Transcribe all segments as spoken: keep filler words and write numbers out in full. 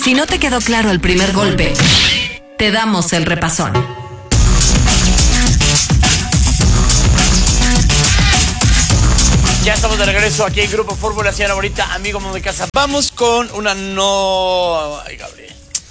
Si no te quedó claro el primer golpe, te damos el repasón. Ya estamos de regreso aquí en Grupo Fórmula, señora bonita, amigo de casa. Vamos con una no... Ay, Gabriel.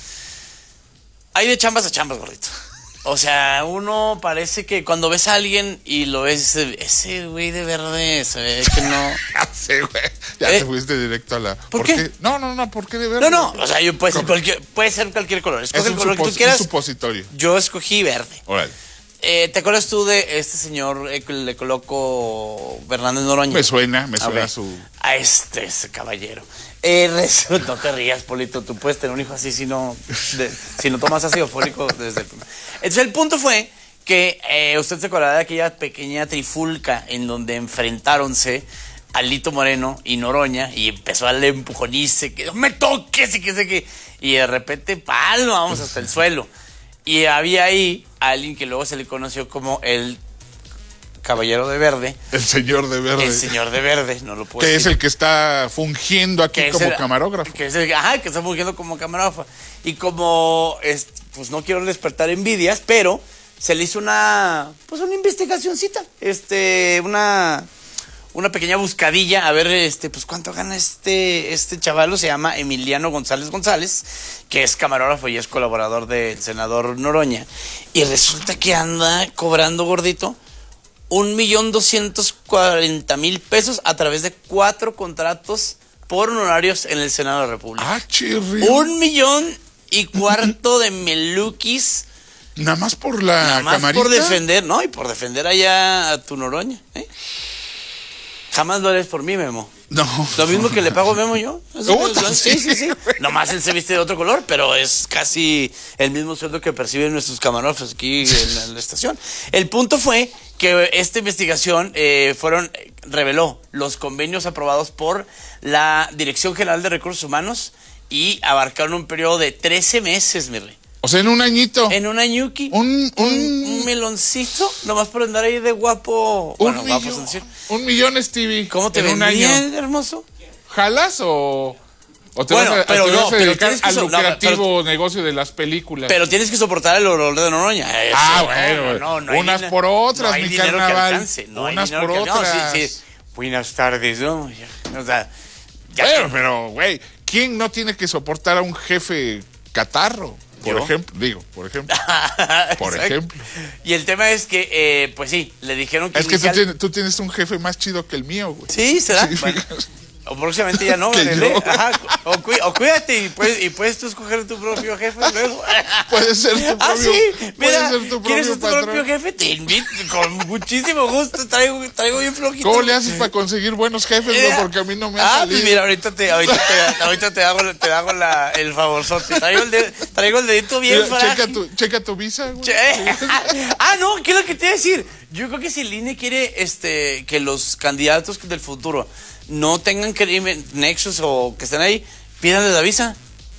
Hay de chambas a chambas, gordito. O sea, uno parece que cuando ves a alguien y lo ves, ese güey de verde, se ve que no... Sí, güey. Ya ¿Eh? Te fuiste directo a la... ¿Por, ¿Por qué? qué? No, no, no, ¿por qué de verde? No, no, o sea, yo puede ser cualquier, puede ser cualquier color. Escoge el color que tú quieras. Es un supositorio. Yo escogí verde. Órale. Eh, ¿Te acuerdas tú de este señor eh, que le coloco Fernández Noroña? Me suena, me suena a su... A este, ese caballero. Eh, resulta, no te rías, Polito, tú puedes tener un hijo así si no, de, si no tomas ácido fólico desde el primer. Entonces el punto fue que eh, usted se acordará de aquella pequeña trifulca en donde enfrentáronse Alito Moreno y Noroña y empezó a darle empujonice, que no me toques y que sé que... Y de repente, palo, vamos hasta el suelo. Y había ahí alguien que luego se le conoció como el caballero de verde. El señor de verde. El señor de verde, no lo puedo Que decir. Es el que está fungiendo aquí como el, camarógrafo. Que es el, ajá, que está fungiendo como camarógrafo. Y como, es, pues no quiero despertar envidias, pero se le hizo una, pues una investigacioncita, este, una... una pequeña buscadilla a ver este pues cuánto gana este este chavalo. Se llama Emiliano González González, que es camarógrafo y es colaborador del senador Noroña, y resulta que anda cobrando, gordito, un millón doscientos cuarenta mil pesos a través de cuatro contratos por honorarios en el Senado de la República. Ah, chirri. Un millón y cuarto de meluquis. Nada más por la Nada más camarita. por defender, no, y por defender allá a tu Noroña, ¿eh? Jamás lo harías por mí, Memo. No. Lo mismo que le pago a Memo yo. Oh, sí, sí, sí. Nomás él se viste de otro color, pero es casi el mismo sueldo que perciben nuestros camarógrafos aquí en la, en la estación. El punto fue que esta investigación eh, fueron reveló los convenios aprobados por la Dirección General de Recursos Humanos y abarcaron un periodo de trece meses, mi rey. O sea, en un añito. En un añuki. Un, un, un meloncito, nomás por andar ahí de guapo. Un bueno, millón. guapo, decir. Un millón, Stevie. ¿Cómo te en ven un año? Bien, hermoso? ¿Jalas o, o te bueno, vas a, pero te no, vas a pero dedicar que al so, lucrativo no, pero, negocio de las películas? Pero tienes que soportar el olor de Noroña. Eso, ah, bueno. No, no, no unas hay, por otras, no hay mi dinero carnaval. Que alcance, no unas hay por que, otras. No, sí, sí. Buenas tardes, ¿no? O sea, ya bueno, que... pero, güey, ¿quién no tiene que soportar a un jefe catarro? Por ¿Yo? ejemplo, digo, por ejemplo. por ejemplo. Y el tema es que, eh, pues sí, le dijeron que. Es inicial... que tú tienes, tú tienes un jefe más chido que el mío, güey. Sí, será. Sí, bueno, o próximamente ya no, ¿vale? Ajá. O, cuí, o cuídate y puedes, y puedes tú escoger tu propio jefe luego. Puedes ser tu propio. Ah, sí, mira, ser tu ¿quieres ser tu patrón? propio jefe? Te invito, con muchísimo gusto, traigo, traigo bien flojito. ¿Cómo le haces para conseguir buenos jefes, eh, no? Porque a mí no me ha ah, salido. Pues mira, ahorita te, ahorita te, ahorita te hago, te hago la, el favorzote. Traigo el, de, traigo el dedito bien mira, frágil. checa tu, checa tu visa, güey. Che ah, no, ¿qué es lo que te iba a decir? Yo creo que si el I N E quiere este, que los candidatos del futuro no tengan que nexos o que estén ahí, pídanle la visa.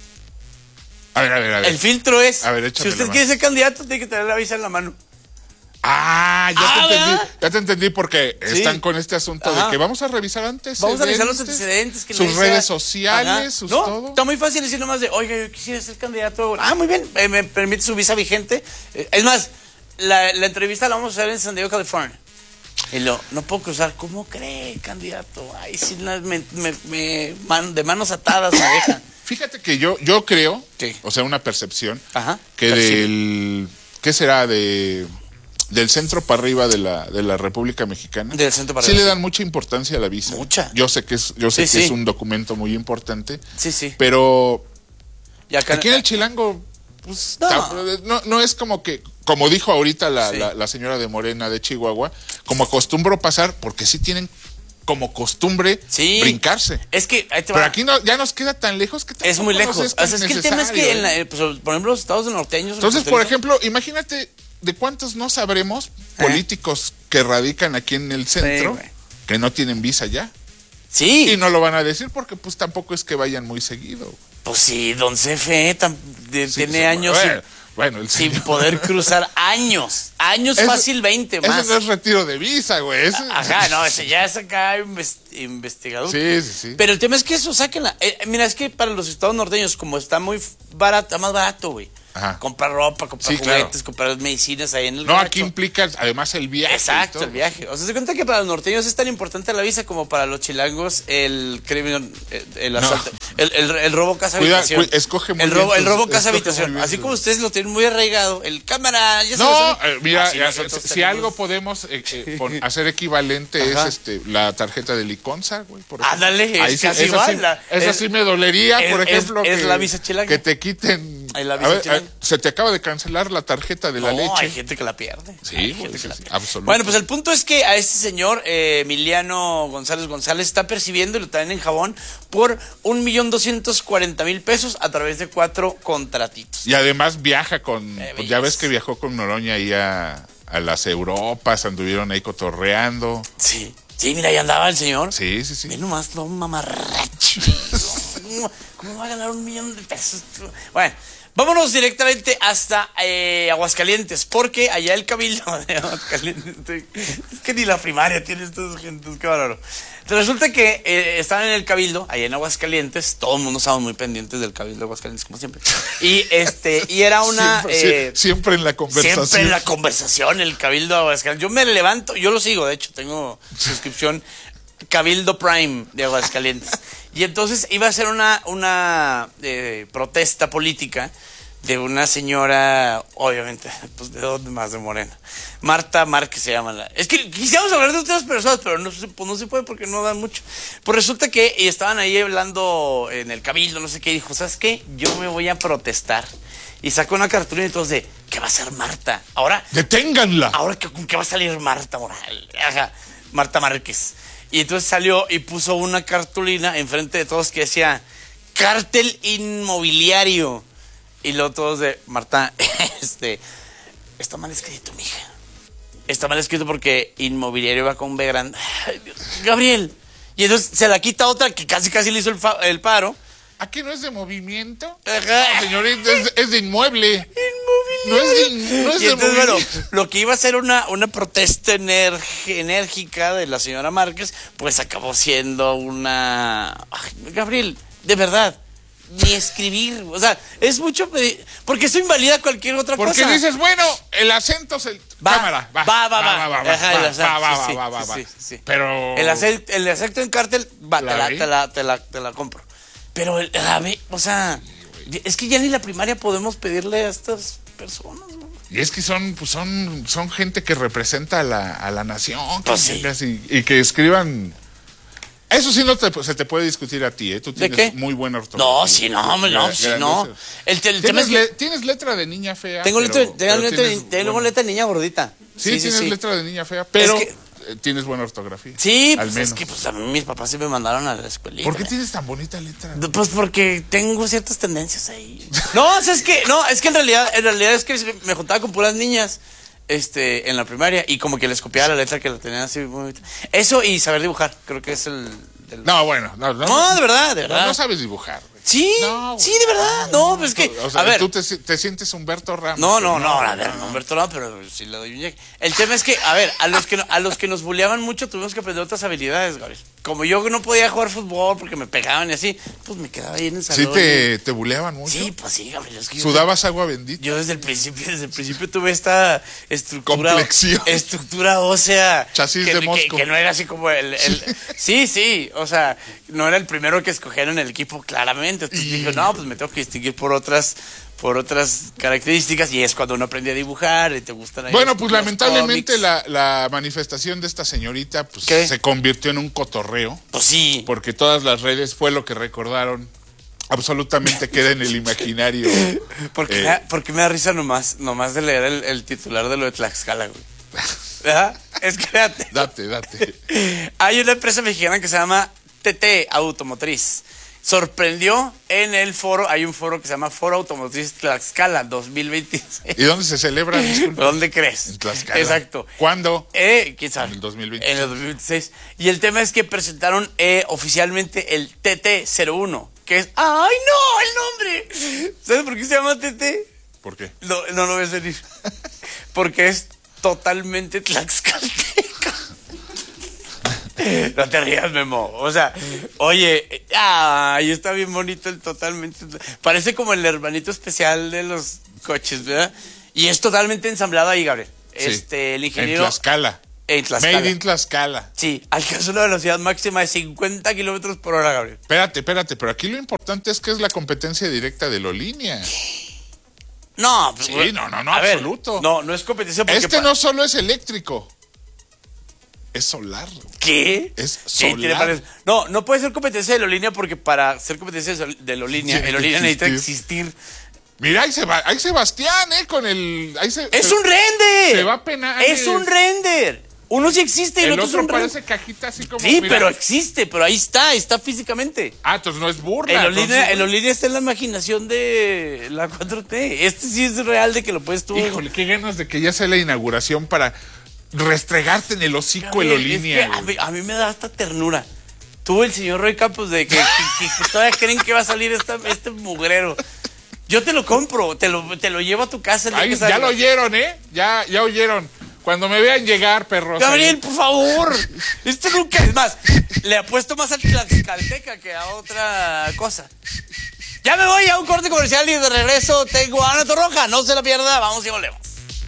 A ver, a ver, a ver. El filtro es, a ver, si usted quiere ser candidato, tiene que tener la visa en la mano. Ah, ya ah, te entendí, ¿verdad? ya te entendí porque sí. están con este asunto Ajá. de que vamos a revisar antes. Vamos a revisar los antecedentes. Que sus redes sociales, Ajá. sus no, todo. Está muy fácil decir nomás de, oiga, yo quisiera ser candidato. Ah, muy bien, eh, me permite su visa vigente. Eh, es más, la, la entrevista la vamos a hacer en San Diego, California. Y lo, no puedo cruzar. ¿Cómo cree, candidato? Ay, sí, me, me, me man, de manos atadas me dejan. Fíjate que yo, yo creo, sí. o sea, una percepción, Ajá, que del, ¿qué será? De, del centro para arriba de la, de la República Mexicana. Del centro para sí arriba. le dan mucha importancia a la visa. Mucha. Yo sé que es, yo sé sí, que sí. es un documento muy importante. Sí, sí. Pero y acá, aquí en el Chilango, pues, no. Ta, no, no es como que, como dijo ahorita la, sí. la, la señora de Morena de Chihuahua, como acostumbro pasar, porque sí tienen como costumbre sí. brincarse. Es que ahí te va. Pero aquí no, ya nos queda tan lejos que es muy lejos. Es, o sea, es que el tema es que, en la, pues, por ejemplo, los estados norteños. Entonces, por ejemplo, imagínate de cuántos no sabremos ¿Eh? políticos que radican aquí en el centro sí, que no tienen visa ya. Sí. Y no lo van a decir porque pues tampoco es que vayan muy seguido. Pues sí, don C F E tam, de, sí, tiene sí, años. Bueno, Bueno, el sin señor. poder cruzar años, años Eso- fácilmente más. Ese no es retiro de visa, güey. Ese- Ajá, no, ese ya es acá invest- investigador. Sí, sí, sí. Pero el tema es que eso, sáquenla. Eh, mira, es que para los estados norteños, como está muy barato, está más barato, güey. Ajá. Comprar ropa, comprar Sí, juguetes, claro. comprar medicinas ahí en el No, gabacho. aquí implica además el viaje. y Exacto, todo. el viaje. O sea, se cuenta que para los norteños es tan importante la visa como para los chilangos el crimen, el, el asalto, el, el, el robo casa Cuida- habitación. cu- escoge muy el bien robo, el tus- robo casa escoge habitación. muy bien Así tus- como ustedes lo tienen muy arraigado, el cámara, ya se lo No, saben. eh, mira, Así eh, nosotros si tenemos- algo podemos eh, eh, pon- hacer equivalente Ajá. es este la tarjeta de Liconza, güey. por ejemplo. Ándale, Ahí es sí- casi esa igual, sí- la- esa es- sí me dolería, es- por es- ejemplo, es que, la visa chilanga. que te quiten. Es la A visa ver, chilanga. a- se te acaba de cancelar la tarjeta de la no, leche. hay gente que la pierde. Sí, Hay güey, gente sí, que la sí, pierde. absoluto. Bueno, pues el punto es que a este señor, eh, Emiliano González González, está percibiendo y lo traen en jabón por un millón doscientos cuarenta mil pesos a través de cuatro contratitos. Y además viaja con, Eh, pues ya ves belleza. que viajó con Noroña ahí a, a las Europas, anduvieron ahí cotorreando. Sí, sí, mira, ahí andaba el señor. Sí, sí, sí. Ve nomás, no mamarracho. ¿Cómo, ¿Cómo va a ganar un millón de pesos? Bueno, vámonos directamente hasta eh, Aguascalientes, porque allá el cabildo de Aguascalientes, estoy- es que ni la primaria tiene estas gentes, qué bárbaro. Resulta que eh, estaban en el cabildo, allá en Aguascalientes, todo el mundo estamos muy pendientes del cabildo de Aguascalientes, como siempre. Y este, y era una... siempre, eh, sie- siempre en la conversación. Siempre en la conversación, el Cabildo de Aguascalientes. Yo me levanto, yo lo sigo, de hecho, tengo suscripción Cabildo Prime de Aguascalientes. Y entonces iba a ser una, una eh, protesta política de una señora, obviamente, pues de dónde más, de Morena. Marta Márquez se llama. La, es que quisiéramos hablar de otras personas, pero no se, pues no se puede porque no dan mucho. Pues resulta que estaban ahí hablando en el Cabildo, no sé qué, y dijo, ¿sabes qué? Yo me voy a protestar. Y sacó una cartulina y todos de, ¿qué va a hacer Marta? Ahora, ¡Deténganla! ahora ¿con qué va a salir Marta Moral? Ajá, Marta Márquez. Y entonces salió y puso una cartulina enfrente de todos que decía, cártel inmobiliario. Y luego todos de, Marta, este, está mal escrito, mija. Está mal escrito porque inmobiliario va con B grande. Ay, Dios, Gabriel. Y entonces se la quita otra que casi casi le hizo el, fa- el paro. ¿Aquí no es de movimiento? Ajá. No, señorita, es, es de inmueble. No es de, in- no es Y de entonces, bueno, movimiento. lo que iba a ser una, una protesta ener- enérgica de la señora Márquez, pues acabó siendo una... Ay, Gabriel, de verdad, ni escribir, o sea, es mucho pedir, porque eso invalida cualquier otra Porque cosa. dices, bueno, el acento se... Va, Cámara, va, va, va, va. va, va, Ajá, el va, acento, va, va, sí, va, va, sí, va. sí, sí. Pero... El acento, el acento en cártel, va, ¿La te, la, vi? te, la, te, la, te la compro. Pero, el, la ve- o sea, es que ya ni la primaria podemos pedirle a estas personas, ¿no? Y es que son, pues son, son gente que representa a la, a la nación. Pues que- sí. casi- y que escriban... Eso sí no te, se te puede discutir a ti, ¿eh? Tú ¿De tienes qué? muy buena ortografía. No, sí, no, hombre, no, Gra- sí, no. grandioso. El, te- el tema ¿Tienes, es que le- tienes letra de niña fea. tengo pero- letra, tengo pero letra, tienes tengo buen- letra de niña gordita. Sí, tienes letra de niña fea, pero que- eh, tienes buena ortografía. Sí, al pues menos. es que pues, a mí mis papás sí me mandaron a la escuelita. ¿Por qué tienes tan bonita letra? Pues porque tengo ciertas tendencias ahí. No, o sea, es que, no, es que en realidad, en realidad es que me juntaba con puras niñas, este, en la primaria, y como que les copiaba la letra que la tenían así muy... Eso y saber dibujar, creo que es el... el- No, bueno, no, no, No, de verdad, de no, verdad. no sabes dibujar. güey. Sí, No, sí, de verdad. No, pues es que, O sea, a ver. tú te, te sientes Humberto Ramos. No, pero no, no, a ver, no, Humberto no, pero sí le doy un llegue. El tema es que, a ver, a los que, no- a los que nos bulleaban mucho tuvimos que aprender otras habilidades, Gabriel. Como yo no podía jugar fútbol porque me pegaban y así, pues me quedaba ahí en el Sí salón. te, te buleaban mucho. Sí, pues sí, Gabriel. Es que yo- Sudabas agua bendita. Yo desde el principio, desde el principio tuve esta estructura, Complexión. estructura ósea. Chasis que, de que- mosco. que no era así como el, el- sí, sí, o sea, no era el primero que escogieron en el equipo, claramente. Entonces Y- dije, no, pues me tengo que distinguir por otras, por otras características, y es cuando uno aprende a dibujar y te gustan ahí Bueno, los- pues los lamentablemente cómics. la, la manifestación de esta señorita pues ¿Qué? se convirtió en un cotorreo, Pues sí. porque todas las redes fue lo que recordaron. Absolutamente queda en el imaginario. Porque, Eh, me da, porque me da risa nomás, nomás de leer el, el titular de lo de Tlaxcala, güey. ¿Verdad? Es que fíjate. Date, date. Hay una empresa mexicana que se llama T T Automotriz. Sorprendió en el foro, hay un foro que se llama Foro Automotriz Tlaxcala dos mil veintiséis. ¿Y dónde se celebra? Disculpa. ¿Dónde crees? En Tlaxcala. Exacto. ¿Cuándo? Eh, ¿quién sabe? En el dos mil veintiséis. En el dos mil veintiséis. Y el tema es que presentaron eh, oficialmente el T T cero uno, que es... ¡Ay, no! ¡El nombre! ¿Sabes por qué se llama T T? ¿Por qué? No, no lo ves venir. Porque es totalmente tlaxcalteca. No te rías, Memo. O sea, oye, ay, está bien bonito el totalmente. Parece como el hermanito especial de los coches, ¿verdad? Y es totalmente ensamblado ahí, Gabriel. Sí, este, el ingeniero. En Tlaxcala. En Tlaxcala. Made in Tlaxcala. Sí, alcanza una velocidad máxima de cincuenta kilómetros por hora, Gabriel. Espérate, espérate, pero aquí lo importante es que es la competencia directa de Lolínea. No, sí, no, no, no, a absoluto. Ver, no, no es competencia porque Este pa- no solo es eléctrico. Es solar. ¿Qué? Es solar. ¿Qué no, no puede ser competencia de Lolínea porque para ser competencia de Lolínea, el Lolínea necesita existir. Mira, ahí, se va, ahí Sebastián, ¿eh? Con el... Ahí se, ¡Es se, un render! Se va a penar. ¡Es un render! Uno sí existe y el, el otro, otro es un parece render. Cajita así como... Sí, mira. pero existe, pero ahí está, está físicamente. Ah, entonces no es burla. El Lolínea, entonces... el Lolínea está en la imaginación de la cuatro T. Este sí es real de que lo puedes tú... Híjole, qué ganas de que ya sea la inauguración para restregarte en el hocico el Lolínea. Es que a, mí, a mí me da hasta ternura. Tú, el señor Roy Campos, de que, que, que, que todavía creen que va a salir esta, este mugrero. Yo te lo compro, te lo, te lo llevo a tu casa. El día Ay, que ya lo oyeron, ¿eh? Ya, ya oyeron. Cuando me vean llegar, perros. Gabriel, ahí. Por favor. Este nunca es más. Le apuesto más a Tlaxcalteca que a otra cosa. Ya me voy a un corte comercial y de regreso tengo a Ana Torroja. No se la pierda, vamos y volvemos.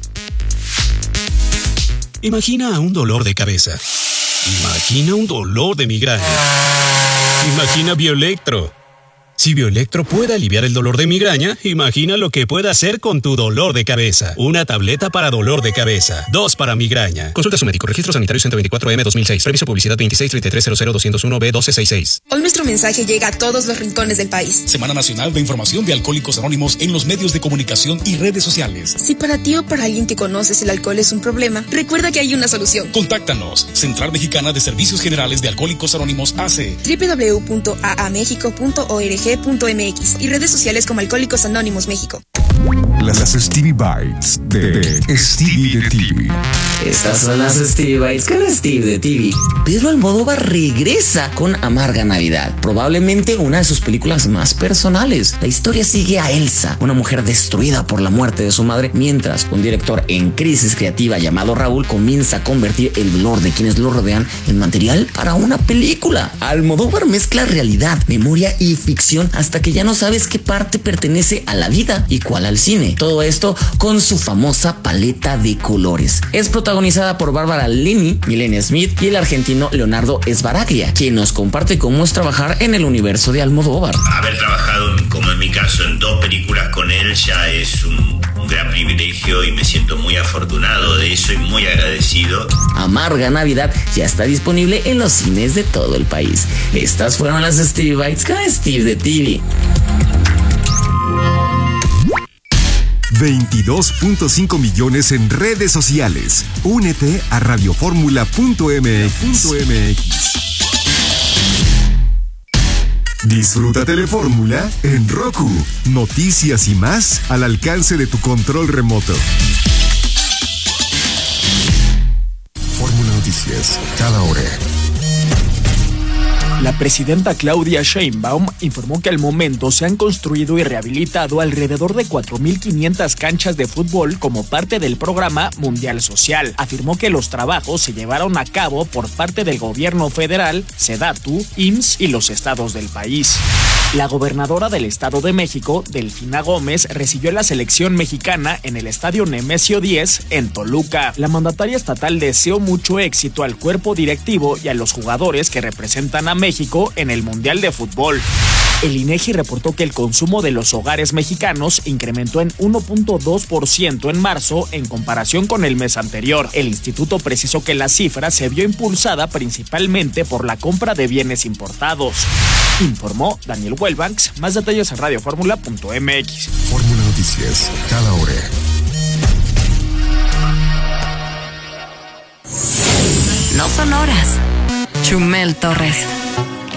Imagina un dolor de cabeza. Imagina un dolor de migraña. Imagina Bioelectro. Si Bioelectro puede aliviar el dolor de migraña, imagina lo que puede hacer con tu dolor de cabeza. Una tableta para dolor de cabeza, dos para migraña. Consulta a su médico. Registro sanitario ciento veinticuatro M dos mil seis. Previso publicidad veintiséis treinta y tres cero cero dos cero uno B doce sesenta y seis. Hoy nuestro mensaje llega a todos los rincones del país. Semana Nacional de Información de Alcohólicos Anónimos en los medios de comunicación y redes sociales. Si para ti o para alguien que conoces el alcohol es un problema, recuerda que hay una solución. Contáctanos. Central Mexicana de Servicios Generales de Alcohólicos Anónimos A C. doble u doble u doble u punto a a mexico punto org punto m x y redes sociales como Alcohólicos Anónimos México. Las Stevie Bites de, de Stevie de T V. Estas son las Stevie Bites con Steve de T V. Pedro Almodóvar regresa con Amarga Navidad, probablemente una de sus películas más personales. La historia sigue a Elsa, una mujer destruida por la muerte de su madre, mientras un director en crisis creativa llamado Raúl comienza a convertir el dolor de quienes lo rodean en material para una película. Almodóvar mezcla realidad, memoria y ficción hasta que ya no sabes qué parte pertenece a la vida y cuál al cine. Todo esto con su famosa paleta de colores. Es protagonizada por Bárbara Linney, Milena Smith y el argentino Leonardo Sbaraglia, quien nos comparte cómo es trabajar en el universo de Almodóvar. Haber trabajado, como en mi caso, en dos películas con él ya es un gran privilegio y me siento muy afortunado de eso y muy agradecido. Amarga Navidad ya está disponible en los cines de todo el país. Estas fueron las Stevie Bites con Steve de T V. veintidós punto cinco millones en redes sociales. Únete a radioformula punto m x. Disfruta Telefórmula en Roku. Noticias y más al alcance de tu control remoto. Fórmula Noticias, cada hora. La presidenta Claudia Sheinbaum informó que al momento se han construido y rehabilitado alrededor de cuatro mil quinientas canchas de fútbol como parte del programa Mundial Social. Afirmó que los trabajos se llevaron a cabo por parte del gobierno federal, SEDATU, I M S S y los estados del país. La gobernadora del Estado de México, Delfina Gómez, recibió a la selección mexicana en el Estadio Nemesio diez en Toluca. La mandataria estatal deseó mucho éxito al cuerpo directivo y a los jugadores que representan a México en el Mundial de Fútbol. El INEGI reportó que el consumo de los hogares mexicanos incrementó en uno punto dos por ciento en marzo en comparación con el mes anterior. El instituto precisó que la cifra se vio impulsada principalmente por la compra de bienes importados. Informó Daniel Wellbanks. Más detalles en radioformula punto m x. Fórmula Noticias, cada hora. No son horas. Chumel Torres.